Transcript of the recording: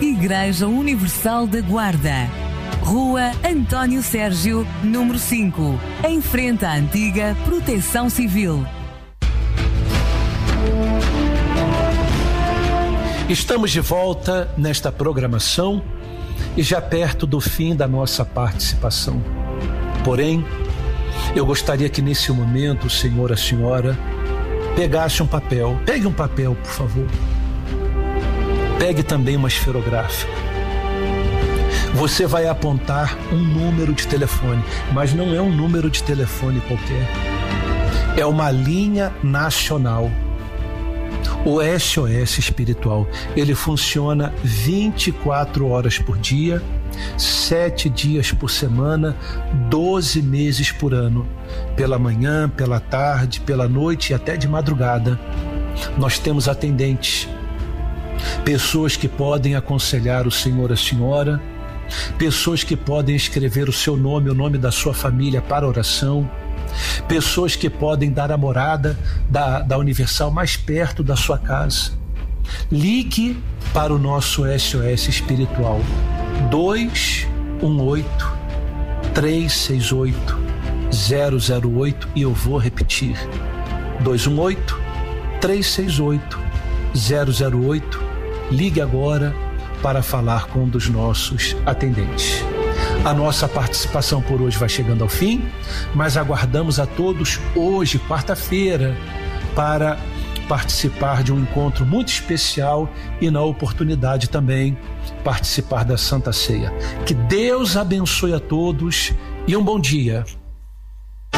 Igreja Universal da Guarda. Rua António Sérgio, número 5, em frente à antiga Proteção Civil. Estamos de volta nesta programação e já perto do fim da nossa participação. Porém, eu gostaria que nesse momento o senhor, a senhora, pegasse um papel. Pegue um papel, por favor. Pegue também uma esferográfica. Você vai apontar um número de telefone, mas não é um número de telefone qualquer. É uma linha nacional. O SOS Espiritual, ele funciona 24 horas por dia, 7 dias por semana, 12 meses por ano. Pela manhã, pela tarde, pela noite e até de madrugada. Nós temos atendentes, pessoas que podem aconselhar o senhor, a senhora, pessoas que podem escrever o seu nome, o nome da sua família para oração, pessoas que podem dar a morada da Universal mais perto da sua casa. Ligue para o nosso SOS Espiritual 218-368-008 e eu vou repetir 218-368-008. Ligue agora para falar com um dos nossos atendentes. A nossa participação por hoje vai chegando ao fim, mas aguardamos a todos hoje, quarta-feira, para participar de um encontro muito especial e, na oportunidade também, participar da Santa Ceia. Que Deus abençoe a todos e um bom dia.